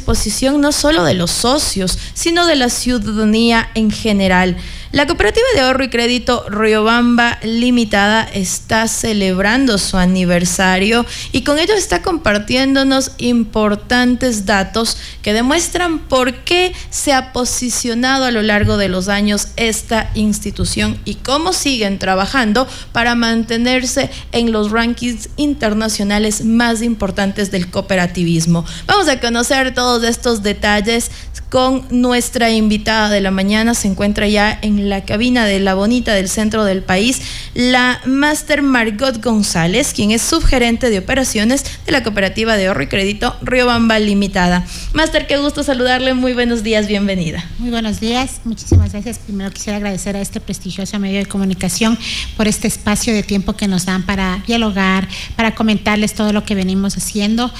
disposición no solo de los socios, sino de la ciudadanía en general. La Cooperativa de Ahorro y Crédito Riobamba Limitada está celebrando su aniversario y con ello está compartiéndonos importantes datos que demuestran por qué se ha posicionado a lo largo de los años esta institución y cómo siguen trabajando para mantenerse en los rankings internacionales más importantes del cooperativismo. Vamos a conocer todos estos detalles con nuestra invitada de la mañana. Se encuentra ya en la cabina de La Bonita del centro del país, la máster Margot González, quien es subgerente de operaciones de la Cooperativa de Ahorro y Crédito Riobamba Limitada. Máster, qué gusto saludarle, muy buenos días, bienvenida. Muy buenos días, muchísimas gracias. Primero quisiera agradecer a este prestigioso medio de comunicación por este espacio de tiempo que nos dan para dialogar, para comentarles todo lo que venimos haciendo.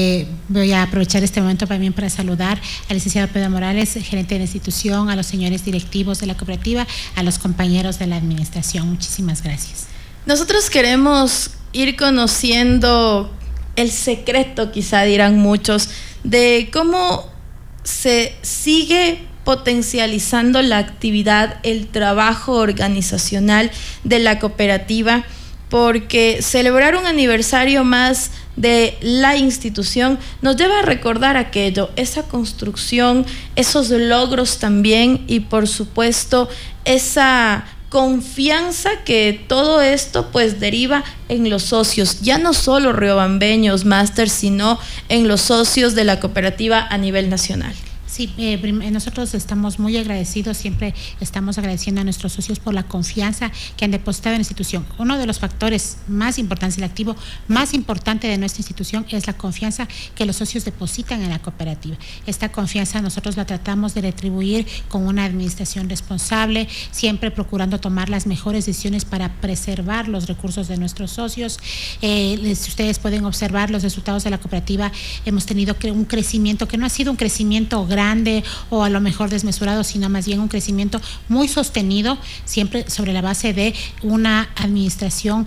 Voy a aprovechar este momento también para saludar al licenciado Pedro Morales, gerente de la institución, a los señores directivos de la cooperativa, a los compañeros de la administración. Muchísimas gracias. Nosotros queremos ir conociendo el secreto, quizá dirán muchos, de cómo se sigue potencializando la actividad, el trabajo organizacional de la cooperativa, porque celebrar un aniversario más de la institución nos lleva a recordar aquello, esa construcción, esos logros también y por supuesto esa confianza que todo esto pues deriva en los socios, ya no solo riobambeños, máster, sino en los socios de la cooperativa a nivel nacional. Sí, nosotros estamos muy agradecidos, siempre estamos agradeciendo a nuestros socios por la confianza que han depositado en la institución. Uno de los factores más importantes, el activo más importante de nuestra institución es la confianza que los socios depositan en la cooperativa. Esta confianza nosotros la tratamos de retribuir con una administración responsable, siempre procurando tomar las mejores decisiones para preservar los recursos de nuestros socios. Ustedes pueden observar los resultados de la cooperativa, hemos tenido un crecimiento que no ha sido un crecimiento grande o a lo mejor desmesurado, sino más bien un crecimiento muy sostenido, siempre sobre la base de una administración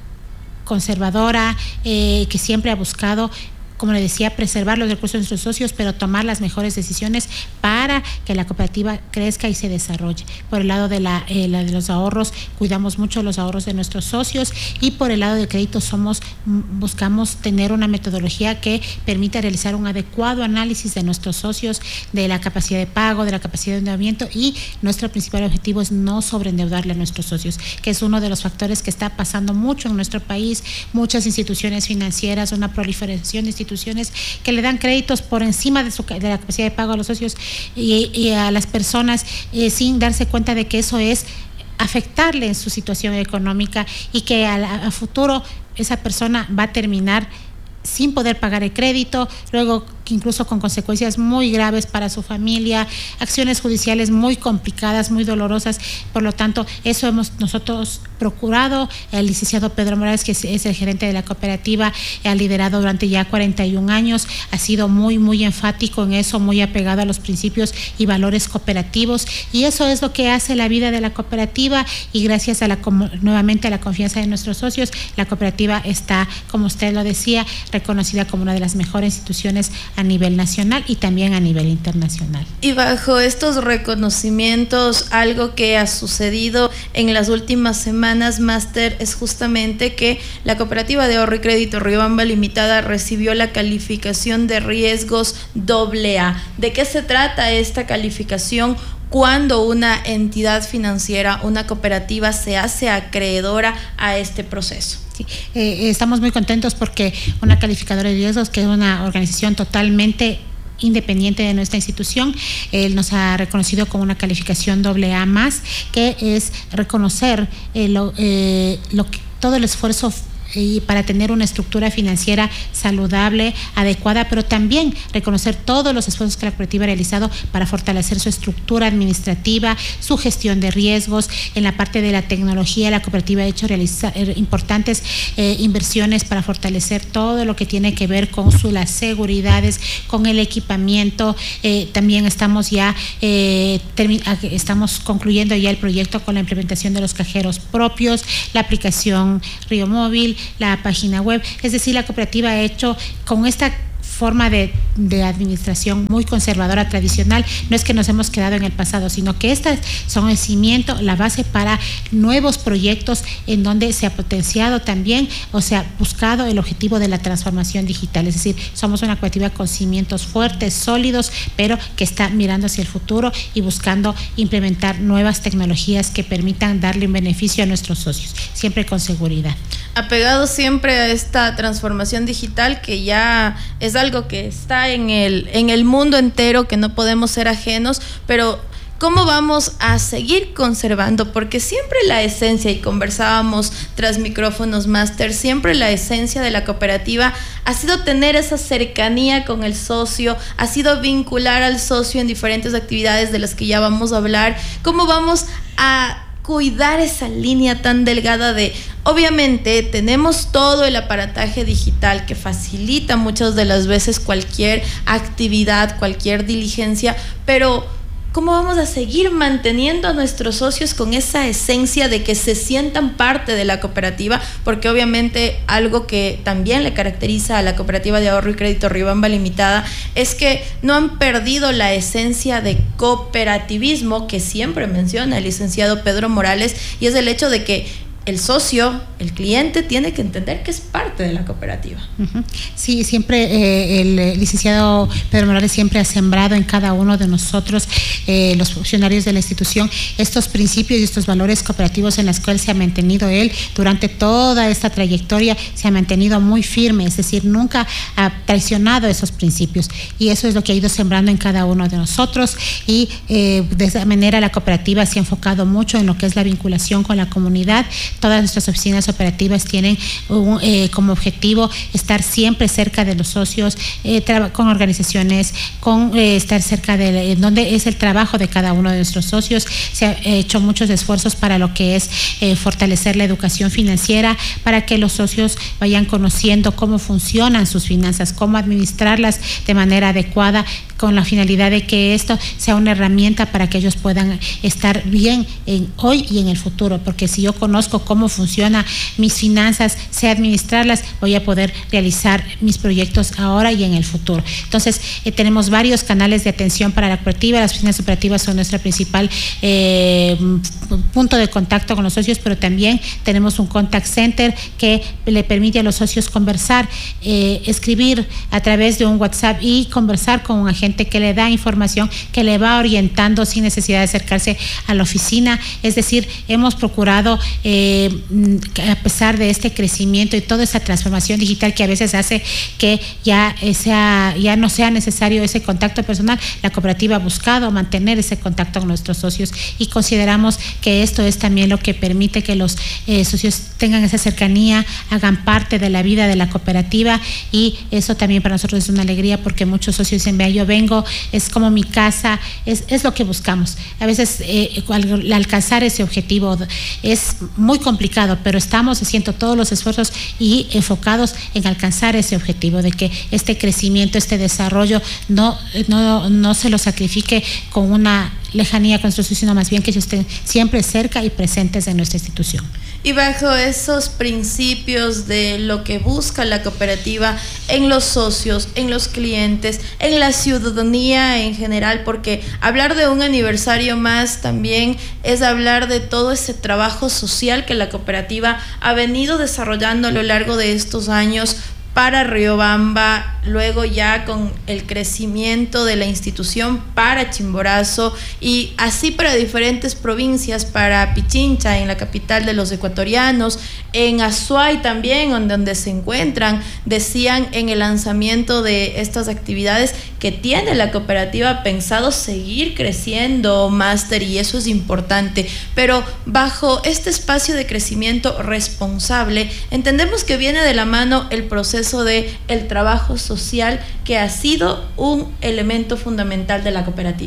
conservadora que siempre ha buscado, como le decía, preservar los recursos de nuestros socios, pero tomar las mejores decisiones para que la cooperativa crezca y se desarrolle. Por el lado de los ahorros, cuidamos mucho los ahorros de nuestros socios y por el lado del crédito buscamos tener una metodología que permita realizar un adecuado análisis de nuestros socios, de la capacidad de pago, de la capacidad de endeudamiento y nuestro principal objetivo es no sobreendeudarle a nuestros socios, que es uno de los factores que está pasando mucho en nuestro país. Muchas instituciones financieras, una proliferación de instituciones que le dan créditos por encima de la capacidad de pago a los socios y a las personas sin darse cuenta de que eso es afectarle en su situación económica y que a futuro esa persona va a terminar sin poder pagar el crédito, luego incluso con consecuencias muy graves para su familia, acciones judiciales muy complicadas, muy dolorosas. Por lo tanto, eso hemos nosotros procurado. El licenciado Pedro Morales, que es el gerente de la cooperativa, ha liderado durante ya 41 años, ha sido muy enfático en eso, muy apegado a los principios y valores cooperativos, y eso es lo que hace la vida de la cooperativa, y gracias a nuevamente a la confianza de nuestros socios, la cooperativa está, como usted lo decía, reconocida como una de las mejores instituciones a nivel nacional y también a nivel internacional. Y bajo estos reconocimientos, algo que ha sucedido en las últimas semanas, máster, es justamente que la Cooperativa de Ahorro y Crédito Riobamba Limitada recibió la calificación de riesgos AA. ¿De qué se trata esta calificación? Cuando una entidad financiera, una cooperativa, se hace acreedora a este proceso. Sí, estamos muy contentos porque una calificadora de riesgos, que es una organización totalmente independiente de nuestra institución, nos ha reconocido como una calificación AA+, que es reconocer todo el esfuerzo y para tener una estructura financiera saludable, adecuada, pero también reconocer todos los esfuerzos que la cooperativa ha realizado para fortalecer su estructura administrativa, su gestión de riesgos. En la parte de la tecnología, la cooperativa ha hecho importantes inversiones para fortalecer todo lo que tiene que ver con las seguridades, con el equipamiento. También estamos concluyendo ya el proyecto con la implementación de los cajeros propios, la aplicación Río Móvil, la página web. Es decir, la cooperativa ha hecho con esta forma de administración muy conservadora, tradicional. No es que nos hemos quedado en el pasado, sino que estas son el cimiento, la base para nuevos proyectos en donde se ha potenciado también, o sea, buscado el objetivo de la transformación digital. Es decir, somos una cooperativa con cimientos fuertes, sólidos, pero que está mirando hacia el futuro y buscando implementar nuevas tecnologías que permitan darle un beneficio a nuestros socios, siempre con seguridad. Apegado siempre a esta transformación digital, que ya es algo que está en el mundo entero, que no podemos ser ajenos, pero ¿cómo vamos a seguir conservando? Porque siempre la esencia, y conversábamos tras micrófonos máster, siempre la esencia de la cooperativa ha sido tener esa cercanía con el socio, ha sido vincular al socio en diferentes actividades de las que ya vamos a hablar. ¿Cómo vamos a cuidar esa línea tan delgada de, obviamente tenemos todo el aparataje digital que facilita muchas de las veces cualquier actividad, cualquier diligencia, pero ¿cómo vamos a seguir manteniendo a nuestros socios con esa esencia de que se sientan parte de la cooperativa? Porque obviamente algo que también le caracteriza a la Cooperativa de Ahorro y Crédito Riobamba Limitada es que no han perdido la esencia de cooperativismo que siempre menciona el licenciado Pedro Morales, y es el hecho de que el socio, el cliente, tiene que entender que es parte de la cooperativa. Sí, siempre el licenciado Pedro Morales siempre ha sembrado en cada uno de nosotros, los funcionarios de la institución, estos principios y estos valores cooperativos en los cuales se ha mantenido él durante toda esta trayectoria, se ha mantenido muy firme, es decir, nunca ha traicionado esos principios, y eso es lo que ha ido sembrando en cada uno de nosotros, y de esa manera la cooperativa se ha enfocado mucho en lo que es la vinculación con la comunidad. Todas nuestras oficinas operativas tienen como objetivo estar siempre cerca de los socios, con organizaciones, con estar cerca de donde es el trabajo de cada uno de nuestros socios. Se ha hecho muchos esfuerzos para lo que es fortalecer la educación financiera, para que los socios vayan conociendo cómo funcionan sus finanzas, cómo administrarlas de manera adecuada, con la finalidad de que esto sea una herramienta para que ellos puedan estar bien hoy y en el futuro, porque si yo conozco cómo funcionan mis finanzas, sé administrarlas, voy a poder realizar mis proyectos ahora y en el futuro. Entonces, tenemos varios canales de atención para la cooperativa. Las oficinas operativas son nuestra principal punto de contacto con los socios, pero también tenemos un contact center que le permite a los socios conversar, escribir a través de un WhatsApp y conversar con un agente que le da información, que le va orientando sin necesidad de acercarse a la oficina. Es decir, hemos procurado, a pesar de este crecimiento y toda esta transformación digital que a veces hace que ya no sea necesario ese contacto personal, la cooperativa ha buscado mantener ese contacto con nuestros socios, y consideramos que esto es también lo que permite que los socios tengan esa cercanía, hagan parte de la vida de la cooperativa, y eso también para nosotros es una alegría, porque muchos socios dicen, vea, yo vengo, es como mi casa, es lo que buscamos. A veces al alcanzar ese objetivo es muy complicado, pero estamos haciendo todos los esfuerzos y enfocados en alcanzar ese objetivo, de que este crecimiento, este desarrollo no se lo sacrifique con una lejanía con nuestros socios, sino más bien que ellos estén siempre cerca y presentes en nuestra institución. Y bajo esos principios de lo que busca la cooperativa en los socios, en los clientes, en la ciudadanía en general, porque hablar de un aniversario más también es hablar de todo ese trabajo social que la cooperativa ha venido desarrollando a lo largo de estos años para Riobamba, luego ya con el crecimiento de la institución para Chimborazo, y así para diferentes provincias, para Pichincha, en la capital de los ecuatorianos, en Azuay también, donde se encuentran. Decían en el lanzamiento de estas actividades que tiene la cooperativa pensado seguir creciendo, máster, y eso es importante, pero bajo este espacio de crecimiento responsable, entendemos que viene de la mano el proceso de el trabajo social, que ha sido un elemento fundamental de la cooperativa.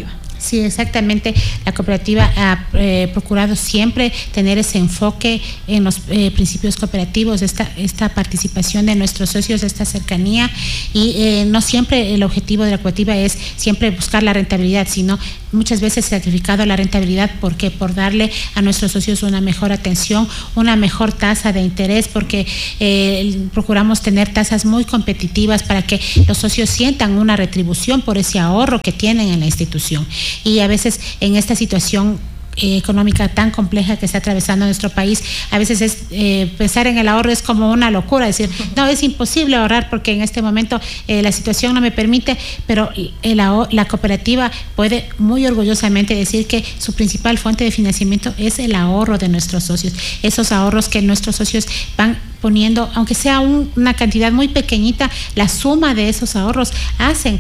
Sí, exactamente. La cooperativa ha procurado siempre tener ese enfoque en los principios cooperativos, esta participación de nuestros socios, esta cercanía, y no siempre el objetivo de la cooperativa es siempre buscar la rentabilidad, sino muchas veces sacrificado la rentabilidad porque por darle a nuestros socios una mejor atención, una mejor tasa de interés, porque procuramos tener tasas muy competitivas para que los socios sientan una retribución por ese ahorro que tienen en la institución. Y a veces en esta situación económica tan compleja que está atravesando nuestro país, a veces pensar en el ahorro es como una locura, decir, no, es imposible ahorrar porque en este momento la situación no me permite, pero la cooperativa puede muy orgullosamente decir que su principal fuente de financiamiento es el ahorro de nuestros socios, esos ahorros que nuestros socios van poniendo, aunque sea una cantidad muy pequeñita, la suma de esos ahorros hacen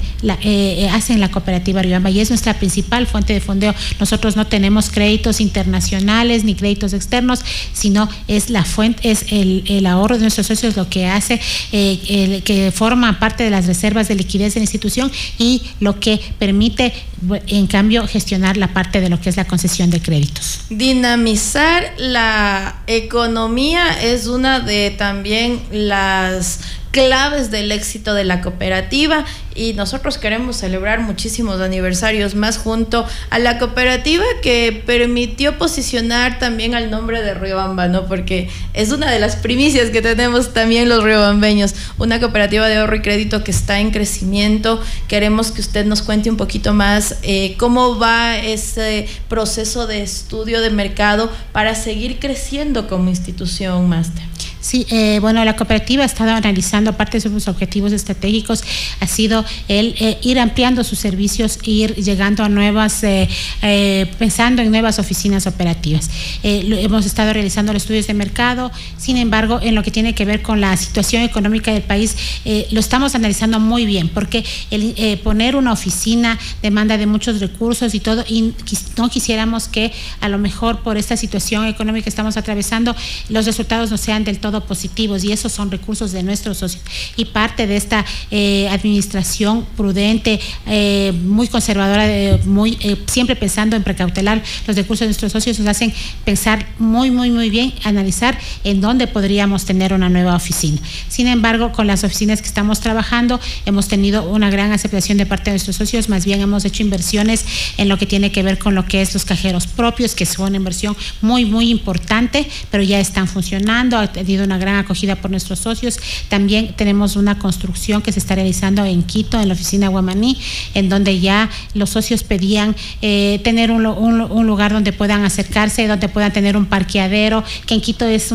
la cooperativa Riobamba, y es nuestra principal fuente de fondeo. Nosotros no tenemos créditos internacionales ni créditos externos, sino es la fuente, es el ahorro de nuestros socios lo que hace, que forma parte de las reservas de liquidez de la institución y lo que permite, en cambio, gestionar la parte de lo que es la concesión de créditos. Dinamizar la economía es una de también las claves del éxito de la cooperativa, y nosotros queremos celebrar muchísimos aniversarios más junto a la cooperativa que permitió posicionar también al nombre de Riobamba, ¿no? Porque es una de las primicias que tenemos también los riobambeños, una cooperativa de ahorro y crédito que está en crecimiento. Queremos que usted nos cuente un poquito más cómo va ese proceso de estudio de mercado para seguir creciendo como institución, máster. Sí, bueno, la cooperativa ha estado analizando parte de sus objetivos estratégicos, ha sido el ir ampliando sus servicios, ir llegando a nuevas, pensando en nuevas oficinas operativas. Hemos estado realizando los estudios de mercado, sin embargo, en lo que tiene que ver con la situación económica del país, lo estamos analizando muy bien, porque poner una oficina demanda de muchos recursos y todo, y no quisiéramos que a lo mejor por esta situación económica que estamos atravesando, los resultados no sean del todo positivos, y esos son recursos de nuestros socios, y parte de esta administración prudente, muy conservadora, siempre pensando en precautelar los recursos de nuestros socios, nos hacen pensar muy bien, analizar en dónde podríamos tener una nueva oficina. Sin embargo, con las oficinas que estamos trabajando hemos tenido una gran aceptación de parte de nuestros socios, más bien hemos hecho inversiones en lo que tiene que ver con lo que es los cajeros propios, que son una inversión muy importante, pero ya están funcionando, ha tenido una gran acogida por nuestros socios. También tenemos una construcción que se está realizando en Quito, en la oficina Guamaní, en donde ya los socios pedían tener un lugar donde puedan acercarse, donde puedan tener un parqueadero, que en Quito es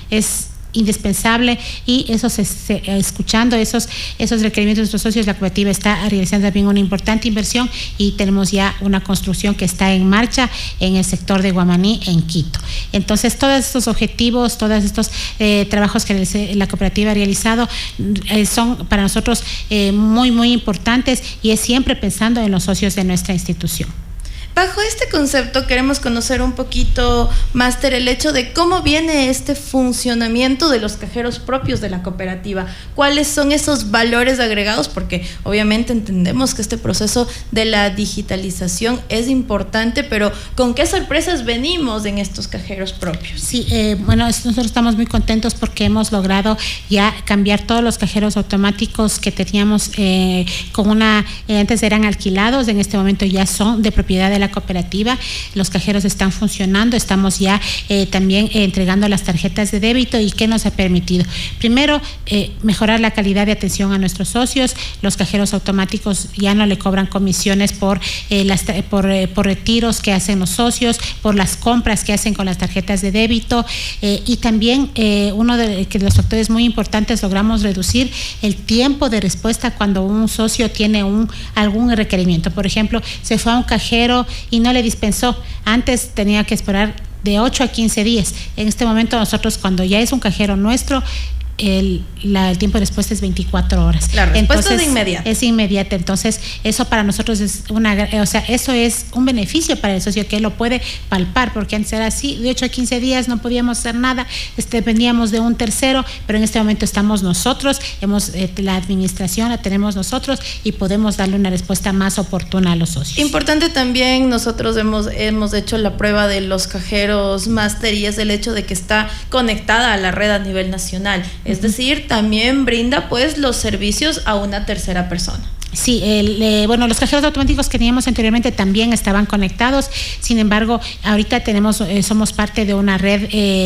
indispensable, y escuchando esos requerimientos de nuestros socios, la cooperativa está realizando también una importante inversión, y tenemos ya una construcción que está en marcha en el sector de Guamaní, en Quito. Entonces, todos estos objetivos, todos estos trabajos que la cooperativa ha realizado son para nosotros muy importantes, y es siempre pensando en los socios de nuestra institución. Bajo este concepto queremos conocer un poquito, máster, el hecho de cómo viene este funcionamiento de los cajeros propios de la cooperativa. ¿Cuáles son esos valores agregados? Porque obviamente entendemos que este proceso de la digitalización es importante, pero ¿con qué sorpresas venimos en estos cajeros propios? Sí, bueno, nosotros estamos muy contentos porque hemos logrado ya cambiar todos los cajeros automáticos que teníamos antes eran alquilados, en este momento ya son de propiedad de la cooperativa. Los cajeros están funcionando, estamos ya también entregando las tarjetas de débito. ¿Y qué nos ha permitido? Primero, mejorar la calidad de atención a nuestros socios. Los cajeros automáticos ya no le cobran comisiones por retiros que hacen los socios, por las compras que hacen con las tarjetas de débito, y también uno de los factores muy importantes, logramos reducir el tiempo de respuesta cuando un socio tiene algún requerimiento. Por ejemplo, se fue a un cajero y no le dispensó. Antes tenía que esperar de 8 a 15 días. En este momento nosotros, cuando ya es un cajero nuestro, el tiempo de respuesta es 24 horas. La respuesta entonces, es inmediata. Es inmediata. Entonces, eso para nosotros es eso es un beneficio para el socio que lo puede palpar, porque antes era así, de 8 a 15 días no podíamos hacer nada, dependíamos de un tercero, pero en este momento estamos nosotros, la administración la tenemos nosotros y podemos darle una respuesta más oportuna a los socios. Importante también, nosotros hemos hecho la prueba de los cajeros máster y es el hecho de que está conectada a la red a nivel nacional. Es decir, también brinda pues los servicios a una tercera persona. Sí, los cajeros automáticos que teníamos anteriormente también estaban conectados. Sin embargo, ahorita somos parte de una red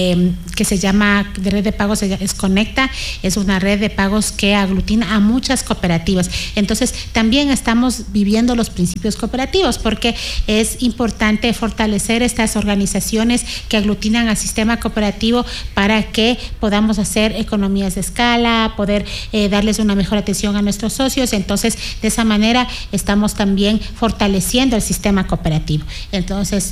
que se llama de red de pagos, es Conecta. Es una red de pagos que aglutina a muchas cooperativas. Entonces, también estamos viviendo los principios cooperativos, porque es importante fortalecer estas organizaciones que aglutinan al sistema cooperativo para que podamos hacer economías de escala, poder darles una mejor atención a nuestros socios. Entonces, de esa manera estamos también fortaleciendo el sistema cooperativo. Entonces,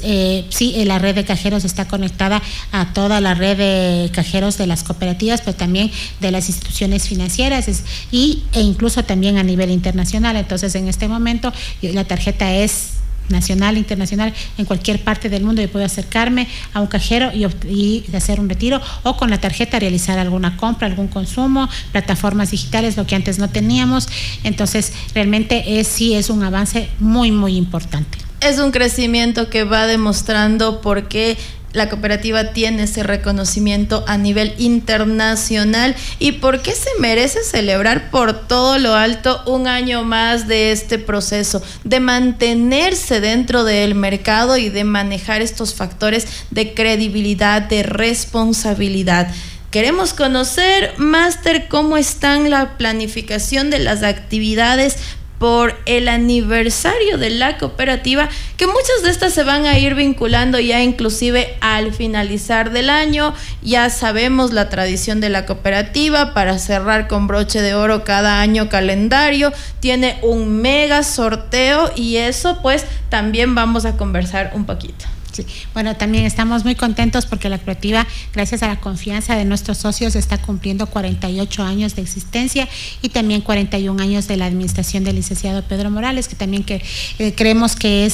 la red de cajeros está conectada a toda la red de cajeros de las cooperativas, pero también de las instituciones financieras e incluso también a nivel internacional. Entonces, en este momento la tarjeta es nacional, internacional, en cualquier parte del mundo yo puedo acercarme a un cajero y hacer un retiro, o con la tarjeta realizar alguna compra, algún consumo, plataformas digitales, lo que antes no teníamos. Entonces, realmente sí es un avance muy, muy importante. Es un crecimiento que va demostrando por qué la cooperativa tiene ese reconocimiento a nivel internacional y por qué se merece celebrar por todo lo alto un año más de este proceso, de mantenerse dentro del mercado y de manejar estos factores de credibilidad, de responsabilidad. Queremos conocer, Máster, cómo está la planificación de las actividades por el aniversario de la cooperativa, que muchas de estas se van a ir vinculando ya inclusive al finalizar del año. Ya sabemos la tradición de la cooperativa para cerrar con broche de oro cada año calendario, tiene un mega sorteo y eso pues también vamos a conversar un poquito. Sí. Bueno, también estamos muy contentos porque la cooperativa, gracias a la confianza de nuestros socios, está cumpliendo 48 años de existencia y también 41 años de la administración del licenciado Pedro Morales, que también creemos que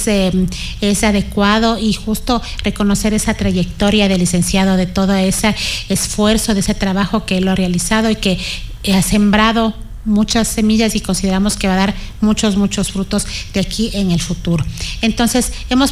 es adecuado y justo reconocer esa trayectoria del licenciado, de todo ese esfuerzo, de ese trabajo que él ha realizado y que ha sembrado muchas semillas y consideramos que va a dar muchos frutos de aquí en el futuro. Entonces, hemos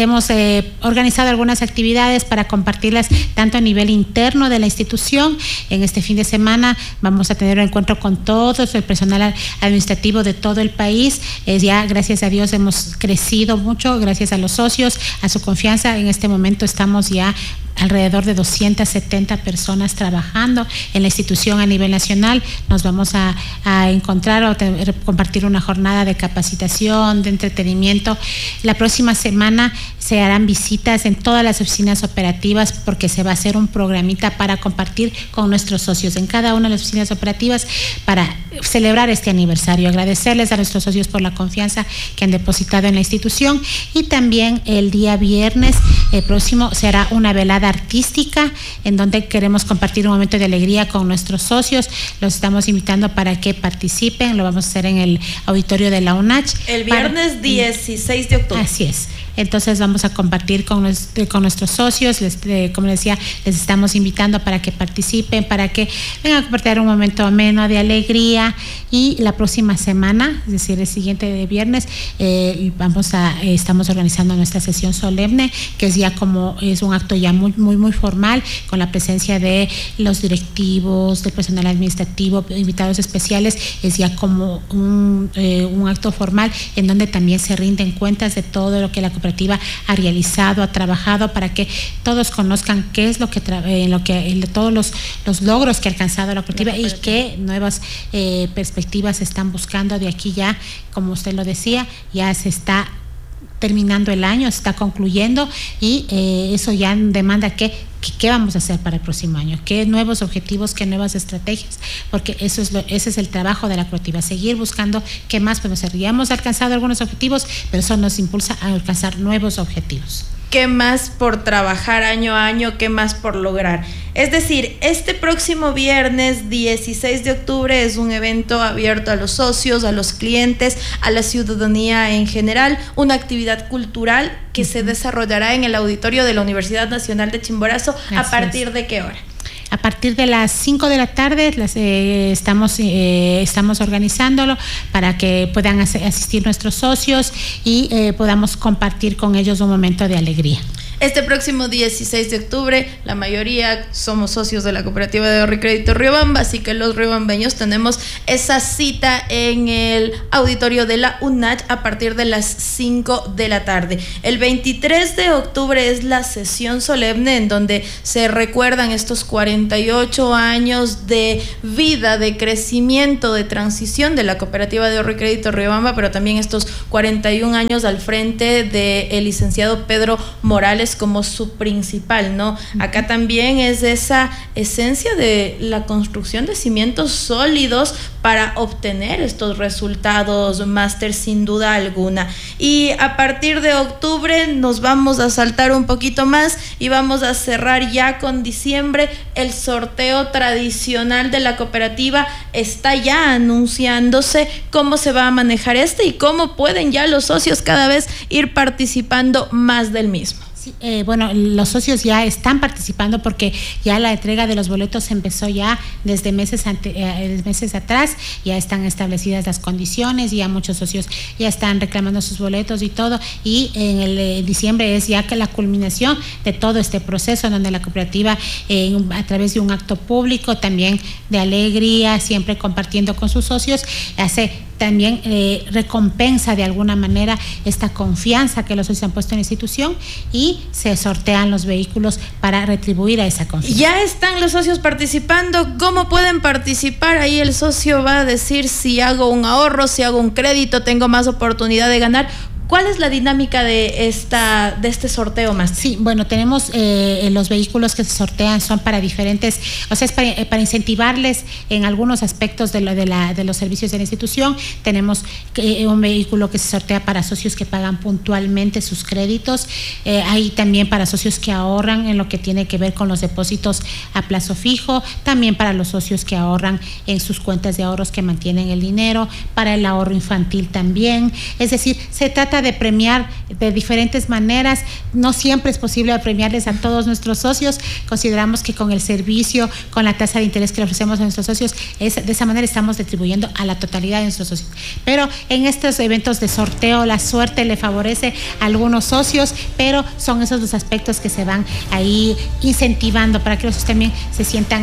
organizado algunas actividades para compartirlas tanto a nivel interno de la institución. En este fin de semana vamos a tener un encuentro con todo el personal administrativo de todo el país. Ya, gracias a Dios, hemos crecido mucho, gracias a los socios, a su confianza. En este momento estamos ya alrededor de 270 personas trabajando en la institución a nivel nacional. Nos vamos a encontrar o compartir una jornada de capacitación, de entretenimiento. La próxima semana se harán visitas en todas las oficinas operativas porque se va a hacer un programita para compartir con nuestros socios en cada una de las oficinas operativas para celebrar este aniversario, agradecerles a nuestros socios por la confianza que han depositado en la institución. Y también el día viernes próximo se hará una velada artística en donde queremos compartir un momento de alegría con nuestros socios. Los estamos invitando para que participen. Lo vamos a hacer en el auditorio de la UNACH. El viernes 16 de octubre. Así es. Entonces vamos a compartir con nuestros socios, como les decía, les estamos invitando para que participen, para que vengan a compartir un momento ameno de alegría. Y la próxima semana, es decir, el siguiente de viernes, estamos organizando nuestra sesión solemne, que es un acto ya muy formal, con la presencia de los directivos, del personal administrativo, invitados especiales. Es ya como un acto formal en donde también se rinden cuentas de todo lo que la cooperativa ha realizado, ha trabajado, para que todos conozcan qué es todos los logros que ha alcanzado la cooperativa y qué nuevas perspectivas se están buscando de aquí. Ya, como usted lo decía, ya se está terminando el año, se está concluyendo y eso ya demanda qué vamos a hacer para el próximo año, qué nuevos objetivos, qué nuevas estrategias, porque ese es el trabajo de la cooperativa, seguir buscando qué más podemos hacer. Ya hemos alcanzado algunos objetivos, pero eso nos impulsa a alcanzar nuevos objetivos. qué más por trabajar año a año, qué más por lograr. Es decir, este próximo viernes 16 de octubre es un evento abierto a los socios, a los clientes, a la ciudadanía en general, una actividad cultural que se desarrollará en el auditorio de la Universidad Nacional de Chimborazo. ¿A partir de qué hora? A partir de las 5 de la tarde estamos organizándolo para que puedan asistir nuestros socios y podamos compartir con ellos un momento de alegría. Este próximo 16 de octubre, la mayoría somos socios de la Cooperativa de Ahorro y Crédito Riobamba, así que los riobambeños tenemos esa cita en el auditorio de la UNACH a partir de las 5 de la tarde. El 23 de octubre es la sesión solemne en donde se recuerdan estos 48 años de vida, de crecimiento, de transición de la Cooperativa de Ahorro y Crédito Riobamba, pero también estos 41 años al frente del licenciado Pedro Morales como su principal, ¿no? Acá también es esa esencia de la construcción de cimientos sólidos para obtener estos resultados máster sin duda alguna. Y a partir de octubre nos vamos a saltar un poquito más y vamos a cerrar ya con diciembre. El sorteo tradicional de la cooperativa está ya anunciándose. Cómo se va a manejar y cómo pueden ya los socios cada vez ir participando más del mismo. Sí, bueno, los socios ya están participando porque ya la entrega de los boletos empezó ya desde meses atrás, ya están establecidas las condiciones y ya muchos socios ya están reclamando sus boletos y todo, y en el diciembre es ya que la culminación de todo este proceso en donde la cooperativa a través de un acto público también de alegría, siempre compartiendo con sus socios, hace también recompensa de alguna manera esta confianza que los socios han puesto en la institución y se sortean los vehículos para retribuir a esa confianza. Ya están los socios participando. ¿Cómo pueden participar? Ahí el socio va a decir si hago un ahorro, si hago un crédito, tengo más oportunidad de ganar. ¿Cuál es la dinámica de este sorteo, más? Sí, bueno, tenemos los vehículos que se sortean son para diferentes, o sea, es para incentivarles en algunos aspectos de los servicios de la institución. Tenemos un vehículo que se sortea para socios que pagan puntualmente sus créditos. Hay también para socios que ahorran en lo que tiene que ver con los depósitos a plazo fijo. También para los socios que ahorran en sus cuentas de ahorros que mantienen el dinero. Para el ahorro infantil también. Es decir, se trata de premiar de diferentes maneras. No siempre es posible premiarles a todos nuestros socios. Consideramos que con el servicio, con la tasa de interés que le ofrecemos a nuestros socios, de esa manera estamos distribuyendo a la totalidad de nuestros socios. Pero en estos eventos de sorteo, la suerte le favorece a algunos socios, pero son esos los aspectos que se van ahí incentivando para que los socios también se sientan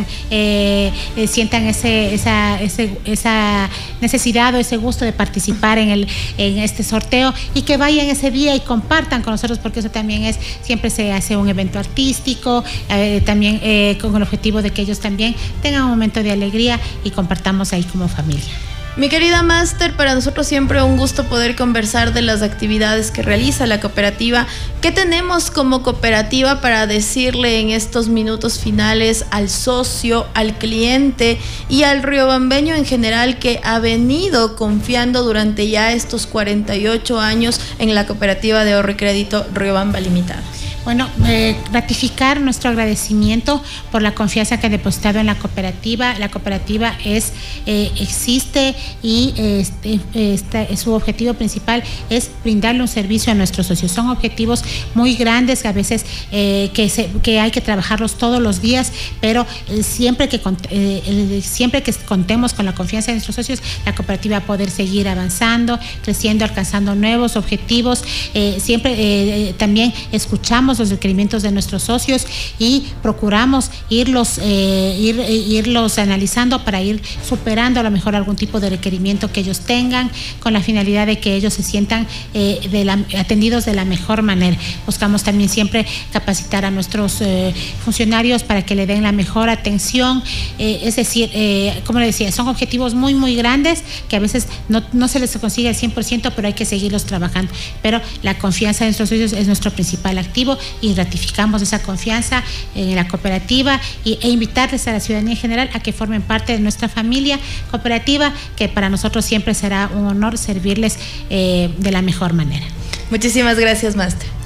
esa necesidad o ese gusto de participar en este sorteo y que vayan ese día y compartan con nosotros, porque eso también siempre se hace un evento artístico, también con el objetivo de que ellos también tengan un momento de alegría y compartamos ahí como familia. Mi querida Máster, para nosotros siempre un gusto poder conversar de las actividades que realiza la cooperativa. ¿Qué tenemos como cooperativa para decirle en estos minutos finales al socio, al cliente y al riobambeño en general que ha venido confiando durante ya estos 48 años en la Cooperativa de Ahorro y Crédito Riobamba Limitada? Bueno, ratificar nuestro agradecimiento por la confianza que ha depositado en la cooperativa. La cooperativa existe y su objetivo principal es brindarle un servicio a nuestros socios. Son objetivos muy grandes que a veces que hay que trabajarlos todos los días, pero siempre que contemos con la confianza de nuestros socios, la cooperativa va a poder seguir avanzando, creciendo, alcanzando nuevos objetivos. También escuchamos los requerimientos de nuestros socios y procuramos irlos analizando para ir superando a lo mejor algún tipo de requerimiento que ellos tengan, con la finalidad de que ellos se sientan atendidos de la mejor manera. Buscamos también siempre capacitar a nuestros funcionarios para que le den la mejor atención. Es decir, como le decía, son objetivos muy, muy grandes que a veces no se les consigue al 100%, pero hay que seguirlos trabajando. Pero la confianza de nuestros socios es nuestro principal activo y ratificamos esa confianza en la cooperativa e invitarles a la ciudadanía en general a que formen parte de nuestra familia cooperativa, que para nosotros siempre será un honor servirles de la mejor manera. Muchísimas gracias, Máster.